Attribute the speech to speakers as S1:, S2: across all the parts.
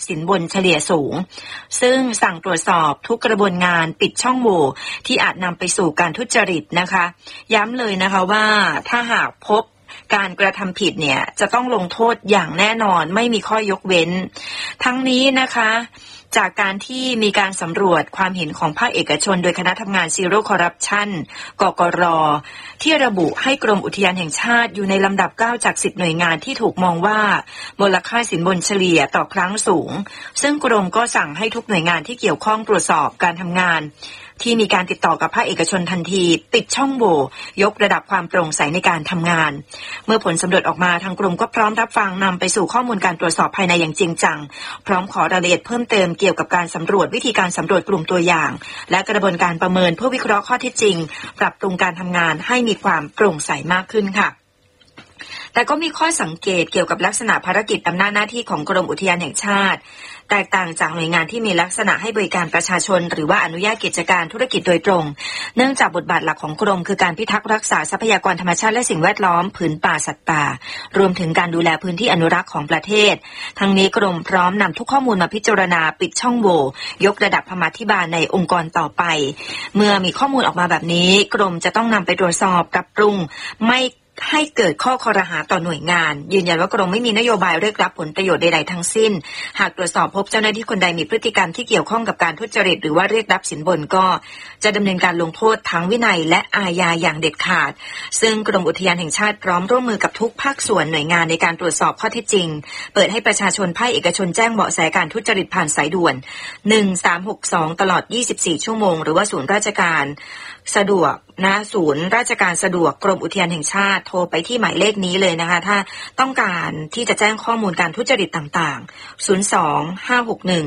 S1: สินบนเฉลี่ยสูงซึ่งสั่งตรวจสอบทุกกระบวนงานปิดช่องโหว่ที่อาจนำไปสู่การทุจริตนะคะย้ำเลยนะคะว่าถ้าหากพบการกระทำผิดเนี่ยจะต้องลงโทษอย่างแน่นอนไม่มีข้อยกเว้นทั้งนี้นะคะจากการที่มีการสำรวจความเห็นของภาคเอกชนโดยคณะทำงาน Zero Corruption กกร.ที่ระบุให้กรมอุทยานแห่งชาติอยู่ในลำดับ9จาก10หน่วยงานที่ถูกมองว่ามูลค่าสินบนเฉลี่ยต่อครั้งสูงซึ่งกรมก็สั่งให้ทุกหน่วยงานที่เกี่ยวข้องตรวจสอบการทำงานที่มีการติดต่อกับภาคเอกชนทันทีปิดช่องโหว่ยกระดับความโปร่งใสในการทำงานเมื่อผลสำรวจออกมาทางกรมก็พร้อมรับฟังนำไปสู่ข้อมูลการตรวจสอบภายในอย่างจริงจังพร้อมขอรายละเอียดเพิ่มเติมเกี่ยวกับการสำรวจวิธีการสำรวจกลุ่มตัวอย่างและกระบวนการประเมินเพื่อวิเคราะห์ข้อเท็จจริงปรับปรุงการทำงานให้มีความโปร่งใสมากขึ้นค่ะแต่ก็มีข้อสังเกตเกี่ยวกับลักษณะภารกิจอำนาจหน้าที่ของกรมอุทยานแห่งชาติแตกต่างจากหน่วยงานที่มีลักษณะให้บริการประชาชนหรือว่าอนุญาตกิจการธุรกิจโดยตรงเนื่องจากบทบาทหลักของกรมคือการพิทักษ์รักษาทรัพยากรธรรมชาติและสิ่งแวดล้อมผืนป่าสัตว์ป่ารวมถึงการดูแลพื้นที่อนุรักษ์ของประเทศทั้งนี้กรมพร้อมนำทุกข้อมูลมาพิจารณาปิดช่องโหว่ยกระดับธรรมาภิบาลในองค์กรต่อไปเมื่อมีข้อมูลออกมาแบบนี้กรมจะต้องนำไปตรวจสอบปรับปรุงไม่ให้เกิดข้อคอรหาต่อหน่วยงานยืนยันว่ากรมไม่มีนโยบายเรียกรับผลประโยชน์ใดๆทั้งสิ้นหากตรวจสอบพบเจ้าหน้าที่คนใดมีพฤติกรรมที่เกี่ยวข้องกับการทุจริตหรือว่าเรียกรับสินบนก็จะดำเนินการลงโทษทั้งวินัยและอาญาอย่างเด็ดขาดซึ่งกรมอุทยานแห่งชาติพร้อมร่วมมือกับทุกภาคส่วนหน่วยงานในการตรวจสอบข้อเท็จจริงเปิดให้ประชาชนภาคเอกชนแจ้งเบาะแสการทุจริตผ่านสายด่วน1362ตลอด24ชั่วโมงหรือว่าศูนย์ราชการสะดวกนะศูนย์ราชการสะดวกกรมอุทยานแห่งชาติโทรไปที่หมายเลขนี้เลยนะคะถ้าต้องการที่จะแจ้งข้อมูลการทุจริตต่างๆ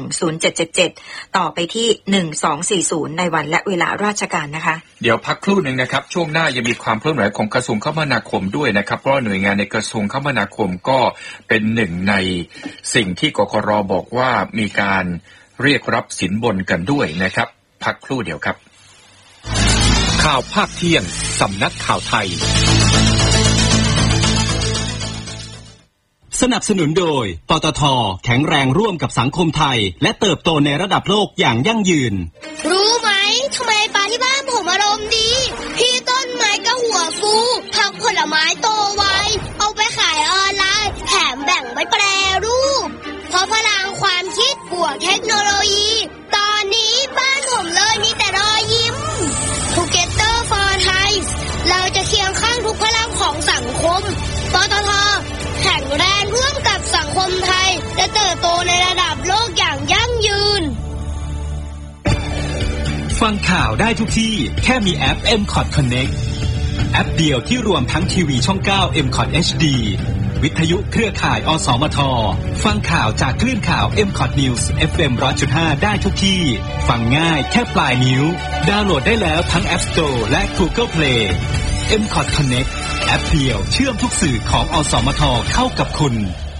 S1: 02-561-0777ต่อไปที่1240ในวันและเวลาราชการนะคะ
S2: เดี๋ยวพักครู่หนึ่งนะครับช่วงหน้ายังมีความเคลื่อนไหวของกระทรวงคมนาคมด้วยนะครับเพราะหน่วยงานในกระทรวงคมนาคมก็เป็นหนึ่งในสิ่งที่กกร.บอกว่ามีการเรียกรับสินบนกันด้วยนะครับพักครู่เดียวครับข่าวภาคเที่ยงสำนักข่าวไทย
S3: สนับสนุนโดยปตท.แข็งแรงร่วมกับสังคมไทยและเติบโตในระดับโลกอย่างยั่งยืน
S4: รู้ไหมทำไมปลาที่บ้านผมอารมณ์ดีพี่ต้นไม้ก็หัวฟูผักผลไม้โตไวเอาไปขายออนไลน์แถมแบ่งไปแปรรูปเพราะพลังความคิดบวกเทคโนโลยีตอนนี้บ้านผมเลยมีแต่รอยยิ้มTogether for Thai เราจะเคียงข้างทุกพลังของสังคมปตท.แข็งแรงร่วมกับสังคมไทยจะเติบโตในระดับโลกอย่างยั่งยืน
S3: ฟังข่าวได้ทุกที่แค่มีแอป MCOT Connect แอปเดียวที่รวมทั้งทีวีช่อง 9 MCOT HD วิทยุเครือข่ายอสมทฟังข่าวจากคลื่นข่าว MCOT News FM 100.5 ได้ทุกที่ฟังง่ายแค่ปลายนิ้วดาวน์โหลดได้แล้วทั้ง App Store และ Google Play MCOT Connect แอปเดียวเชื่อมทุกสื่อของอสมทเข้ากับคุณ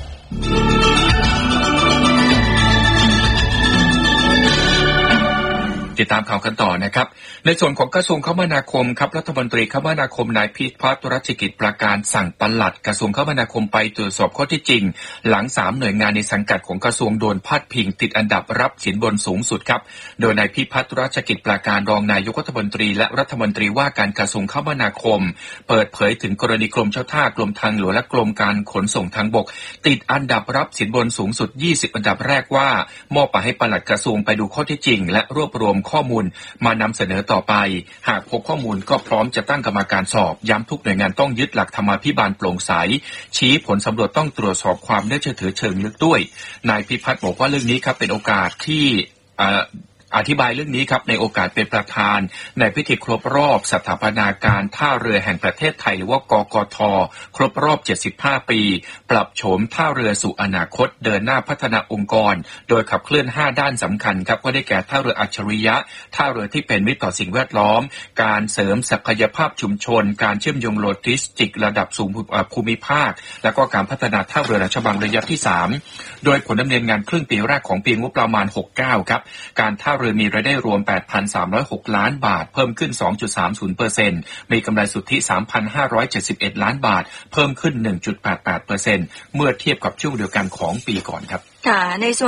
S2: ติดตามข่าวกันต่อนะครับในส่วนของกระทรวงคมนาคมครับรัฐมนตรีคมนาคมนายพิพัฒน์รัชกิจประการสั่งปลัดกระทรวงคมนาคมไปตรวจสอบข้อเท็จจริงหลัง3หน่วยงานในสังกัดของกระทรวงโดนพาดพิงติดอันดับรับสินบนสูงสุดครับโดยนายพิพัฒน์รัชกิจประการรองนายกรัฐมนตรีและรัฐมนตรีว่าการกระทรวงคมนาคมเปิดเผยถึงกรณีกรมเจ้าท่ากรมทางหลวงและกรมการขนส่งทางบกติดอันดับรับสินบนสูงสุด20อันดับแรกว่ามอบให้ปลัดกระทรวงไปดูข้อเท็จจริงและรวบรวมข้อมูลมานำเสนอต่อไปหากพบข้อมูลก็พร้อมจะตั้งกรรมการสอบย้ำทุกหน่วยงานต้องยึดหลักธรรมาภิบาลโปร่งใสชี้ผลสำรวจต้องตรวจสอบความน่าเชื่อถือเชิงลึกด้วยนายพิพัฒน์บอกว่าเรื่องนี้ครับเป็นโอกาสที่อธิบายเรื่องนี้ครับในโอกาสเป็นประธานในพิธีครบรอบสถาปนาการท่าเรือแห่งประเทศไทยหรือว่ากกท.ครบรอบ75ปีปรับโฉมท่าเรือสู่อนาคตเดินหน้าพัฒนาองค์กรโดยขับเคลื่อน5ด้านสำคัญครับก็ได้แก่ท่าเรืออัจฉริยะท่าเรือที่เป็นมิตรต่อสิ่งแวดล้อมการเสริมศักยภาพชุมชนการเชื่อมโยงโลจิสติกระดับสูงภูมิภาคและก็การพัฒนาท่าเรือราชบังระยะที่3โดยผลดำเนินงานครึ่งปีแรกของปีงบประมาณ69ครับการท่าเรือมีรายได้รวม 8,306 ล้านบาทเพิ่มขึ้น 2.30% มีกำไรสุทธิ 3,571 ล้านบาทเพิ่มขึ้น 1.88% เมื่อเทียบกับช่วงเดียวกันของปีก่อนครับ
S1: ค่ะในส่วน